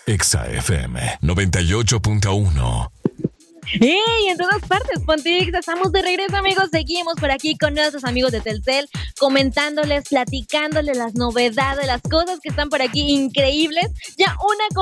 Exa FM 98.1. ¡Hey! En todas partes, Pontix, estamos de regreso, amigos. Seguimos por aquí con nuestros amigos de Telcel, comentándoles, platicándoles las novedades, las cosas que están por aquí increíbles. Ya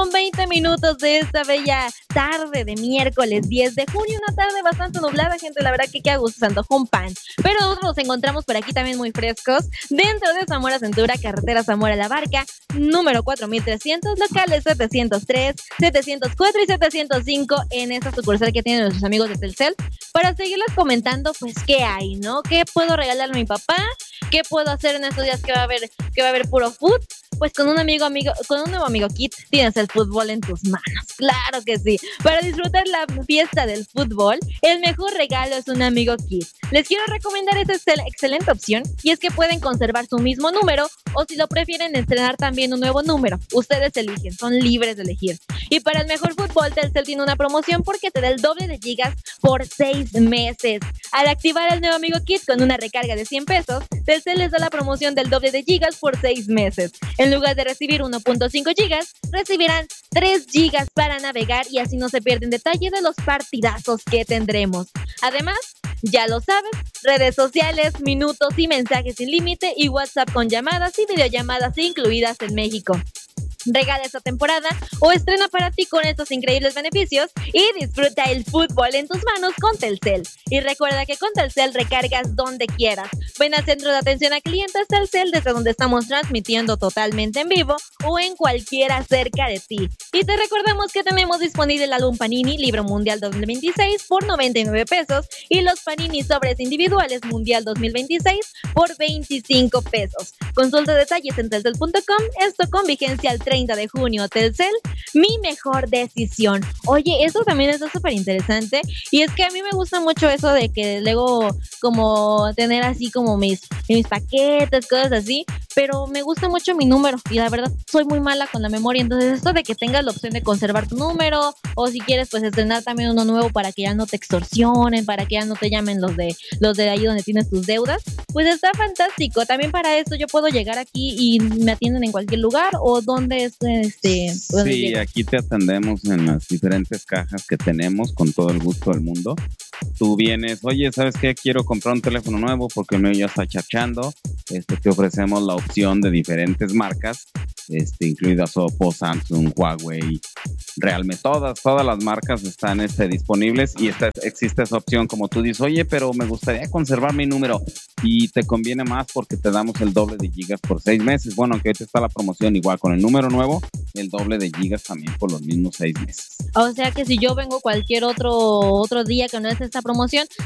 1:20 de esta bella tarde de miércoles 10 de junio, una tarde bastante nublada, gente. La verdad que qué a gusto, se antojó un pan. Pero nosotros nos encontramos por aquí también muy frescos, dentro de Zamora Centura, carretera Zamora La Barca, número 4300, locales 703, 704 y 705 en esta sucursal que tienen nuestros amigos de Telcel, para seguirles comentando pues qué hay, ¿no? ¿Qué puedo regalarle a mi papá? ¿Qué puedo hacer en estos días que va a haber puro food? Pues con un nuevo amigo kit tienes el fútbol en tus manos. Claro que sí. Para disfrutar la fiesta del fútbol, el mejor regalo es un amigo kit. Les quiero recomendar esta excelente opción, y es que pueden conservar su mismo número, o si lo prefieren estrenar también un nuevo número. Ustedes eligen, son libres de elegir. Y para el mejor fútbol, Telcel tiene una promoción porque te da el doble de gigas por 6 meses. Al activar el nuevo amigo kit con una recarga de 100 pesos, Telcel les da la promoción del doble de gigas por 6 meses. En lugar de recibir 1.5 gigas, recibirán 3 gigas para navegar, y así no se pierden detalle de los partidazos que tendremos. Además, ya lo sabes, redes sociales, minutos y mensajes sin límite, y WhatsApp con llamadas y videollamadas incluidas en México. Regala esta temporada o estrena para ti con estos increíbles beneficios y disfruta el fútbol en tus manos con Telcel. Y recuerda que con Telcel recargas donde quieras. Ven al centro de atención a clientes Telcel, desde donde estamos transmitiendo totalmente en vivo, o en cualquiera cerca de ti. Y te recordamos que tenemos disponible el álbum Panini Libro Mundial 2026 por 99 pesos y los Panini Sobres Individuales Mundial 2026 por 25 pesos. Consulta detalles en telcel.com, esto con vigencia al 30 de junio. Telcel, mi mejor decisión. Oye, eso también es súper interesante, y es que a mí me gusta mucho eso de que luego como tener así como mis paquetes, cosas así, pero me gusta mucho mi número, y la verdad soy muy mala con la memoria. Entonces esto de que tengas la opción de conservar tu número, o si quieres pues estrenar también uno nuevo para que ya no te extorsionen, para que ya no te llamen los de ahí donde tienes tus deudas, pues está fantástico. También para esto yo puedo llegar aquí y me atienden en cualquier lugar, o donde Sí, aquí te atendemos en las diferentes cajas que tenemos con todo el gusto del mundo. Tú vienes, oye, ¿sabes qué? Quiero comprar un teléfono nuevo porque el mío ya está chachando. Te ofrecemos la opción de diferentes marcas, incluidas Oppo, Samsung, Huawei, Realme. Todas las marcas están disponibles, y existe esa opción, como tú dices, oye, pero me gustaría conservar mi número, y te conviene más porque te damos el doble de gigas por 6 meses. Bueno, aunque ahorita está la promoción igual con el número nuevo, el doble de gigas también por los mismos 6 meses. O sea que si yo vengo cualquier otro día que no es esta promoción,